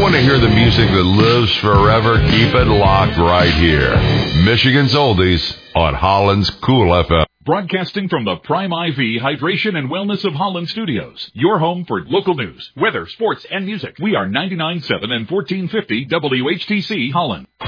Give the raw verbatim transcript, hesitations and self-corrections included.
Want to hear the music that lives forever? Keep it locked right here. Michigan's Oldies on Holland's Cool F M. Broadcasting from the Prime I V Hydration and Wellness of Holland Studios. Your home for local news, weather, sports, and music. We are ninety-nine point seven and fourteen fifty W H T C Holland.